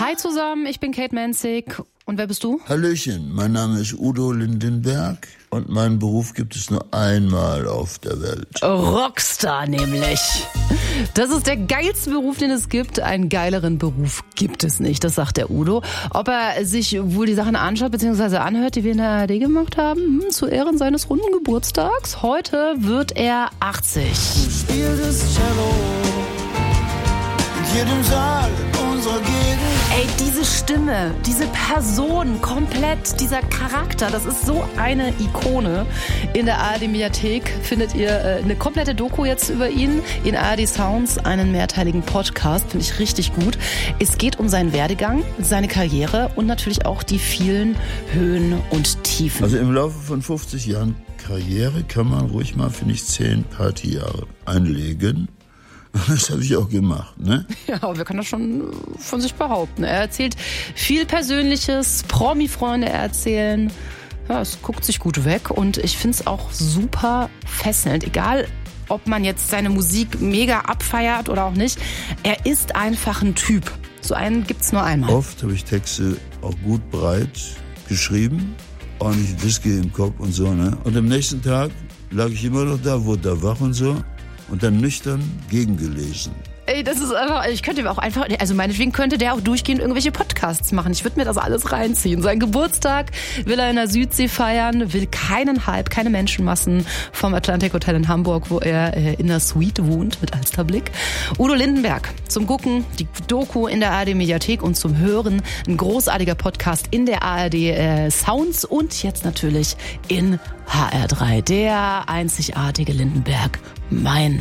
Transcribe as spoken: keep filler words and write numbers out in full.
Hi zusammen, ich bin Kate Menzig. Und wer bist du? Hallöchen, mein Name ist Udo Lindenberg und meinen Beruf gibt es nur einmal auf der Welt. Rockstar nämlich. Das ist der geilste Beruf, den es gibt. Einen geileren Beruf gibt es nicht, das sagt der Udo. Ob er sich wohl die Sachen anschaut bzw. anhört, die wir in der A R D gemacht haben, hm, zu Ehren seines runden Geburtstags. Heute wird er achtzig. Du spielst Cello in jedem Saal unserer Gegend. Ey, diese Stimme, diese Person, komplett, dieser Charakter, das ist so eine Ikone. In der A R D-Mediathek findet ihr äh, eine komplette Doku jetzt über ihn, in A R D Sounds, einen mehrteiligen Podcast, finde ich richtig gut. Es geht um seinen Werdegang, seine Karriere und natürlich auch die vielen Höhen und Tiefen. Also im Laufe von fünfzig Jahren Karriere kann man ruhig mal, finde ich, zehn Partyjahre einlegen. Das habe ich auch gemacht, ne? Ja, aber wir können das schon von sich behaupten. Er erzählt viel Persönliches, Promi-Freunde erzählen. Ja, es guckt sich gut weg und ich finde es auch super fesselnd. Egal, ob man jetzt seine Musik mega abfeiert oder auch nicht. Er ist einfach ein Typ. So einen gibt's nur einmal. Oft habe ich Texte auch gut breit geschrieben, ordentlich Whisky im Kopf und so, ne? Und am nächsten Tag lag ich immer noch da, wurde da wach und so. Und dann nüchtern gegengelesen. Ey, das ist einfach, ich könnte mir auch einfach, also meinetwegen könnte der auch durchgehend irgendwelche Podcasts machen. Ich würde mir das alles reinziehen. Sein Geburtstag will er in der Südsee feiern, will keinen Hype, keine Menschenmassen vom Atlantic Hotel in Hamburg, wo er äh, in der Suite wohnt mit Alsterblick. Udo Lindenberg, zum Gucken, die Doku in der A R D-Mediathek und zum Hören, ein großartiger Podcast in der A R D äh, Sounds und jetzt natürlich in H R drei, der einzigartige Lindenberg, mein